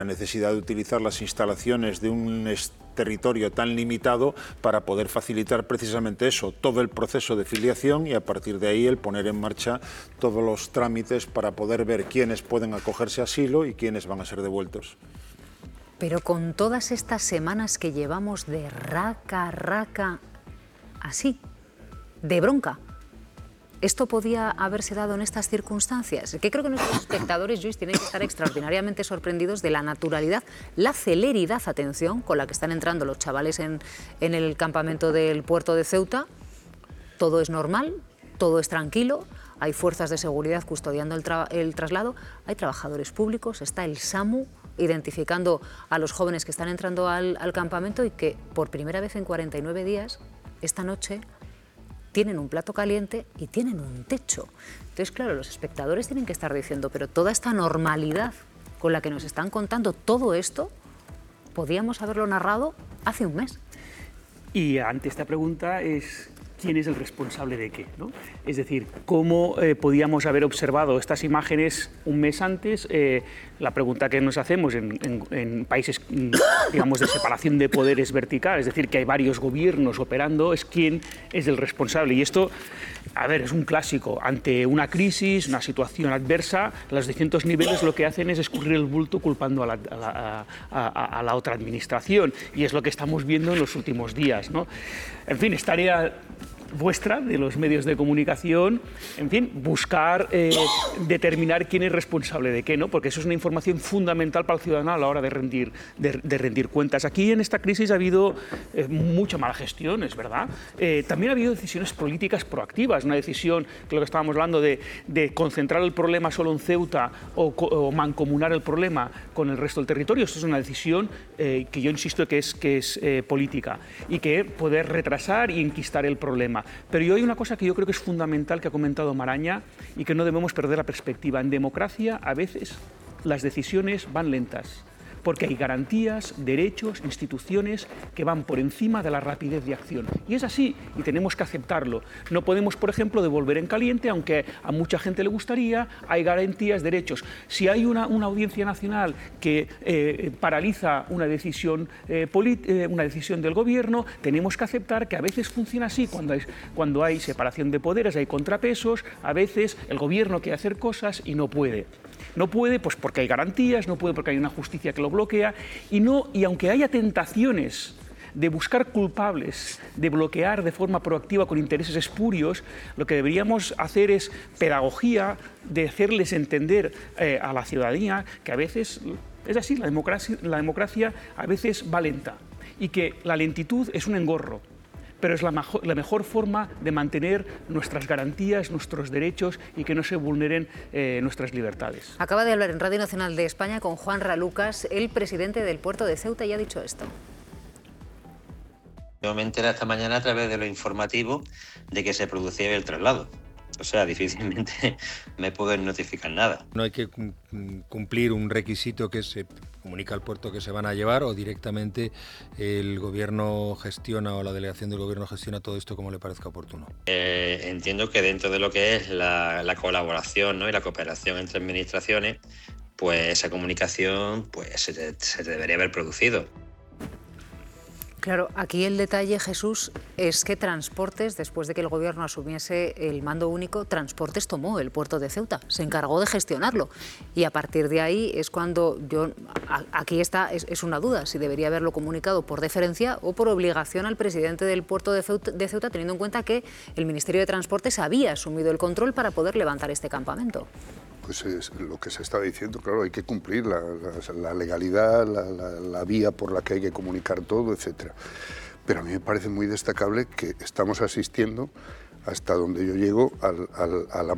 La necesidad de utilizar las instalaciones de un territorio tan limitado para poder facilitar precisamente eso, todo el proceso de filiación y a partir de ahí el poner en marcha todos los trámites para poder ver quiénes pueden acogerse a asilo y quiénes van a ser devueltos. Pero con todas estas semanas que llevamos de raca, así, de bronca, ¿esto podía haberse dado en estas circunstancias? Que creo que nuestros espectadores, Lluís, tienen que estar extraordinariamente sorprendidos de la naturalidad, la celeridad, atención, con la que están entrando los chavales en el campamento del puerto de Ceuta. Todo es normal, todo es tranquilo, hay fuerzas de seguridad custodiando el traslado, hay trabajadores públicos, está el SAMU identificando a los jóvenes que están entrando al campamento y que por primera vez en 49 días, esta noche, tienen un plato caliente y tienen un techo. Entonces, claro, los espectadores tienen que estar diciendo, pero toda esta normalidad con la que nos están contando todo esto, podíamos haberlo narrado hace un mes. Y ante esta pregunta es, ¿quién es el responsable de qué, ¿no? Es decir, ¿cómo podíamos haber observado estas imágenes un mes antes? La pregunta que nos hacemos en países, digamos, de separación de poderes vertical, es decir, que hay varios gobiernos operando, es quién es el responsable. Y esto, a ver, es un clásico. Ante una crisis, una situación adversa, los distintos niveles lo que hacen es escurrir el bulto culpando a la otra administración. Y es lo que estamos viendo en los últimos días, ¿no? En fin, es tarea vuestra, de los medios de comunicación, en fin, buscar determinar quién es responsable de qué, ¿no? Porque eso es una información fundamental para el ciudadano a la hora de rendir cuentas. Aquí en esta crisis ha habido mucha mala gestión, es verdad. También ha habido decisiones políticas proactivas, una decisión, que lo que estábamos hablando, de concentrar el problema solo en Ceuta o mancomunar el problema con el resto del territorio. Esto es una decisión que yo insisto que es política y que poder retrasar y enquistar el problema. Pero hay una cosa que yo creo que es fundamental que ha comentado Maraña y que no debemos perder la perspectiva. En democracia, a veces, las decisiones van lentas, porque hay garantías, derechos, instituciones que van por encima de la rapidez de acción. Y es así, y tenemos que aceptarlo. No podemos, por ejemplo, devolver en caliente, aunque a mucha gente le gustaría, hay garantías, derechos. Si hay una audiencia nacional que paraliza una decisión del gobierno, tenemos que aceptar que a veces funciona así, cuando hay separación de poderes, hay contrapesos, a veces el gobierno quiere hacer cosas y no puede. No puede pues porque hay garantías, no puede porque hay una justicia que lo bloquea y aunque haya tentaciones de buscar culpables, de bloquear de forma proactiva con intereses espurios, lo que deberíamos hacer es pedagogía, de hacerles entender a la ciudadanía que a veces es así, la democracia a veces va lenta y que la lentitud es un engorro. Pero es la mejor forma de mantener nuestras garantías, nuestros derechos y que no se vulneren nuestras libertades. Acaba de hablar en Radio Nacional de España con Juan Ralucas, el presidente del puerto de Ceuta, y ha dicho esto. Yo me enteré esta mañana a través de lo informativo de que se producía el traslado. O sea, difícilmente me pueden notificar nada. No hay que cumplir un requisito que se comunica al puerto que se van a llevar o directamente el gobierno gestiona o la delegación del gobierno gestiona todo esto como le parezca oportuno. Entiendo que dentro de lo que es la colaboración, ¿no? y la cooperación entre administraciones, pues esa comunicación pues, se debería haber producido. Claro, aquí el detalle, Jesús, es que Transportes, después de que el gobierno asumiese el mando único, Transportes tomó el puerto de Ceuta, se encargó de gestionarlo. Y a partir de ahí es cuando aquí es una duda, si debería haberlo comunicado por deferencia o por obligación al presidente del puerto de Ceuta, teniendo en cuenta que el Ministerio de Transportes había asumido el control para poder levantar este campamento. Pues es lo que se está diciendo, claro, hay que cumplir la legalidad, la vía por la que hay que comunicar todo, etcétera. Pero a mí me parece muy destacable que estamos asistiendo, hasta donde yo llego, al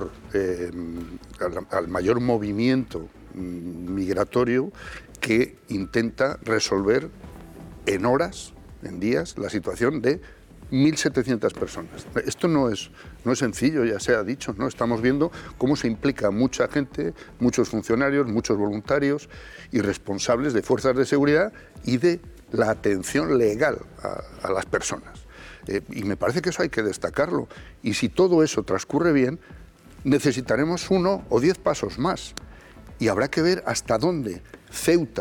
mayor movimiento migratorio que intenta resolver en horas, en días, la situación de 1.700 personas. Esto no es sencillo, ya se ha dicho, ¿no? Estamos viendo cómo se implica mucha gente, muchos funcionarios, muchos voluntarios y responsables de fuerzas de seguridad y de la atención legal a las personas. Y me parece que eso hay que destacarlo. Y si todo eso transcurre bien, necesitaremos 1 o 10 pasos más. Y habrá que ver hasta dónde Ceuta